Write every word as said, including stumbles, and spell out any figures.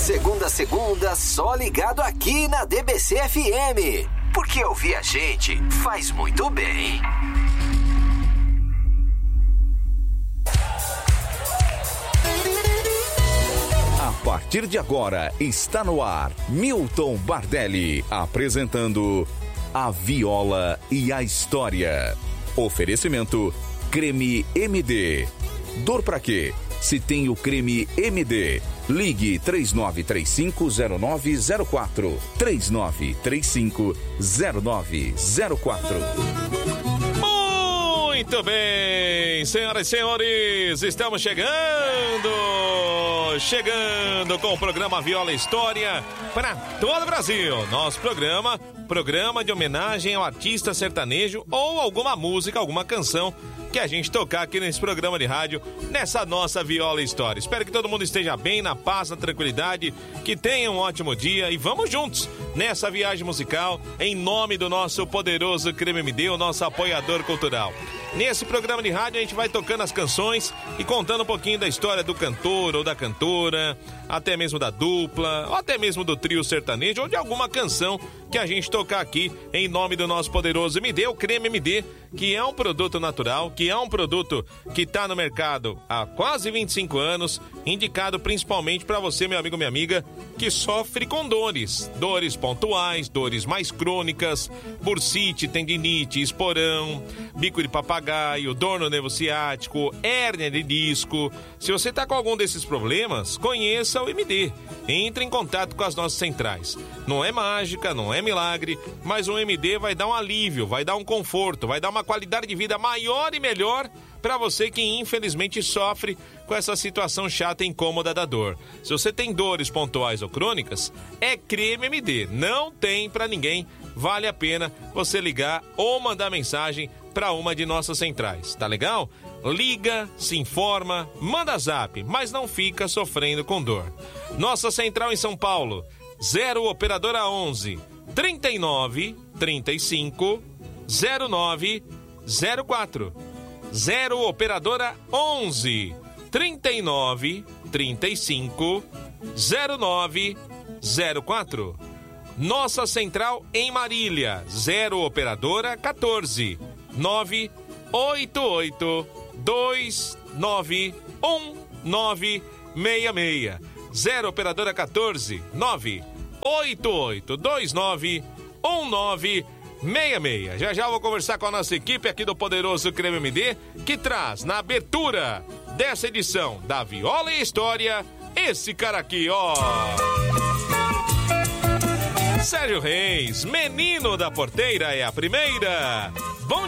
segunda a segunda, só ligado aqui na D B C F M. Porque ouvir a gente faz muito bem. A partir de agora, está no ar Milton Bardelli, apresentando A Viola e a História. Oferecimento Creme M D. Dor pra quê? Se tem o creme M D, ligue três nove três cinco zero nove zero quatro. três nove três cinco zero nove zero quatro. Muito bem, senhoras e senhores, estamos chegando, chegando com o programa Viola e História para todo o Brasil. Nosso programa, programa de homenagem ao artista sertanejo ou alguma música, alguma canção que a gente tocar aqui nesse programa de rádio, nessa nossa Viola e História. Espero que todo mundo esteja bem, na paz, na tranquilidade, que tenha um ótimo dia e vamos juntos nessa viagem musical em nome do nosso poderoso Creme M D, o nosso apoiador cultural. Nesse programa de rádio a gente vai tocando as canções e contando um pouquinho da história do cantor ou da cantora, até mesmo da dupla, ou até mesmo do trio sertanejo ou de alguma canção que a gente tocar aqui em nome do nosso poderoso M D, o Creme M D, que é um produto natural, que é um produto que está no mercado há quase vinte e cinco anos, indicado principalmente para você, meu amigo, minha amiga, que sofre com dores, dores pontuais, dores mais crônicas, bursite, tendinite, esporão, bico de papagaio, dor no nervo ciático, hérnia de disco. Se você está com algum desses problemas, conheça o M D. Entre em contato com as nossas centrais. Não é mágica, não é milagre, mas o M D vai dar um alívio, vai dar um conforto, vai dar uma qualidade de vida maior e melhor para você que infelizmente sofre com essa situação chata e incômoda da dor. Se você tem dores pontuais ou crônicas, é Creme M D. Não tem para ninguém. Vale a pena você ligar ou mandar mensagem para uma de nossas centrais, tá legal? Liga, se informa, manda zap, mas não fica sofrendo com dor. Nossa central em São Paulo, zero operadora onze, trinta e nove, trinta e cinco, zero nove zero quatro. zero operadora onze, trinta e nove, trinta e cinco, zero nove zero quatro. Nossa central em Marília, zero operadora quatorze, nove oito oito dois nove um nove seis seis. zero operadora quatorze, nove oito oito dois nove um nove seis seis. Já já vou conversar com a nossa equipe aqui do poderoso Creme M D, que traz na abertura dessa edição da Viola e História esse cara aqui, ó. Sérgio Reis, Menino da Porteira é a primeira.